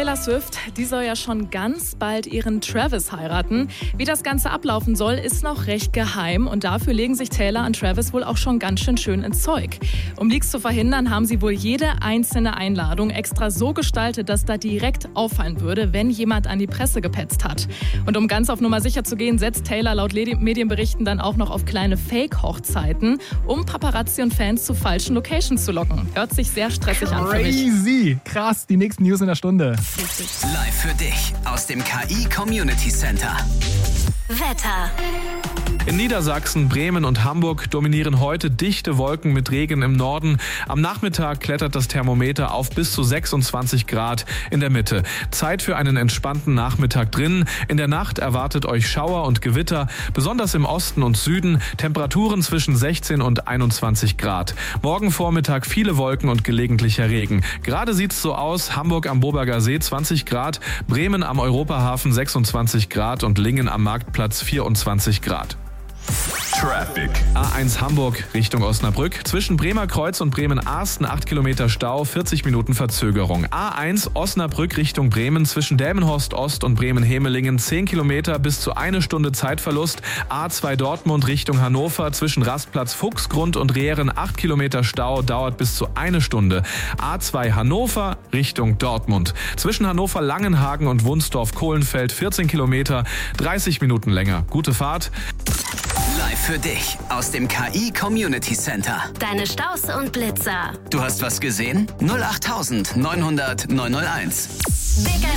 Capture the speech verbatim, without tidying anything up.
Taylor Swift, die soll ja schon ganz bald ihren Travis heiraten. Wie das Ganze ablaufen soll, ist noch recht geheim und dafür legen sich Taylor und Travis wohl auch schon ganz schön schön ins Zeug. Um Leaks zu verhindern, haben sie wohl jede einzelne Einladung extra so gestaltet, dass da direkt auffallen würde, wenn jemand an die Presse gepetzt hat. Und um ganz auf Nummer sicher zu gehen, setzt Taylor laut Medienberichten dann auch noch auf kleine Fake-Hochzeiten, um Paparazzi und Fans zu falschen Locations zu locken. Hört sich sehr stressig an für mich. Crazy! Krass, die nächsten News in der Stunde. Live für dich aus dem K I Community Center. Wetter. In Niedersachsen, Bremen und Hamburg dominieren heute dichte Wolken mit Regen im Norden. Am Nachmittag klettert das Thermometer auf bis zu sechsundzwanzig Grad in der Mitte. Zeit für einen entspannten Nachmittag drin. In der Nacht erwartet euch Schauer und Gewitter, besonders im Osten und Süden. Temperaturen zwischen sechzehn und einundzwanzig Grad. Morgen Vormittag viele Wolken und gelegentlicher Regen. Gerade sieht's so aus: Hamburg am Boberger See zwanzig Grad, Bremen am Europahafen sechsundzwanzig Grad und Lingen am Marktplatz vierundzwanzig Grad. Traffic. A eins Hamburg Richtung Osnabrück. Zwischen Bremer Kreuz und Bremen-Arsten acht Kilometer Stau, vierzig Minuten Verzögerung. A eins Osnabrück Richtung Bremen. Zwischen Delmenhorst Ost und Bremen-Hemelingen zehn Kilometer bis zu eine Stunde Zeitverlust. A zwei Dortmund Richtung Hannover. Zwischen Rastplatz Fuchsgrund und Rehren acht Kilometer Stau, dauert bis zu eine Stunde. A zwei Hannover Richtung Dortmund. Zwischen Hannover-Langenhagen und Wunsdorf-Kohlenfeld vierzehn Kilometer, dreißig Minuten länger. Gute Fahrt. Live für dich aus dem K I Community Center. Deine Staus und Blitzer. Du hast was gesehen? null acht neunhundert neunhunderteins. Big